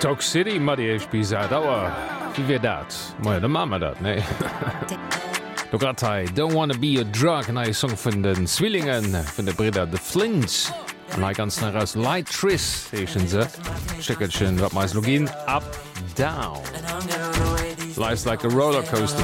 Stoke City mat Di Episer Dauer wie wir dat? Meier de Mama dat nee. Do Grattai don't wanna be a drug nei Song vun den Zwillingen vun de Brider de Flints. Mei ganz auss Light Tris echen se Schickelchen wat meis Login up down. Life's like a rollercoaster.